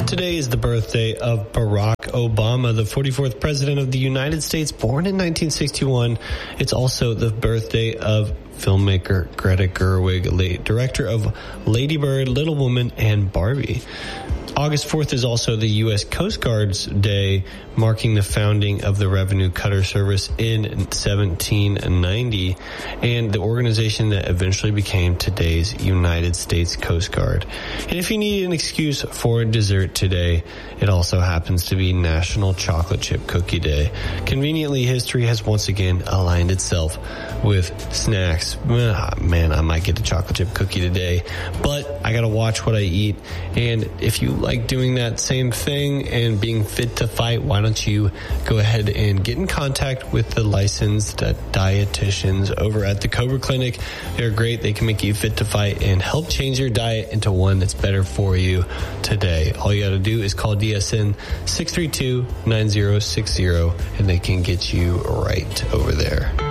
Today is the birthday of Barack Obama, the 44th president of the United States, born in 1961. It's also the birthday of filmmaker Greta Gerwig, director of Lady Bird, Little Woman, and Barbie. August 4th is also the U.S. Coast Guard's Day, marking the founding of the Revenue Cutter Service in 1790, and the organization that eventually became today's United States Coast Guard. And if you need an excuse for a dessert today, it also happens to be National Chocolate Chip Cookie Day. Conveniently, history has once again aligned itself with snacks. Man, I might get a chocolate chip cookie today, but I gotta watch what I eat. And if you like doing that same thing and being fit to fight, why don't you go ahead and get in contact with the licensed dietitians over at the Cobra Clinic. They're great. They can make you fit to fight and help change your diet into one that's better for you today. All you gotta do is call DSN 632-9060 and they can get you right over there.